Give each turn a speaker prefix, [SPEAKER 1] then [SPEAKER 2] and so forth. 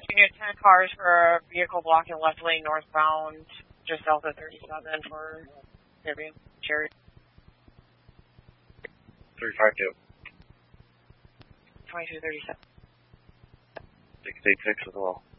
[SPEAKER 1] You need 10 cars for a vehicle blocking left lane northbound, just south of 37 for Vivian, Cherry.
[SPEAKER 2] 352.
[SPEAKER 1] 2237.
[SPEAKER 2] 686 as well.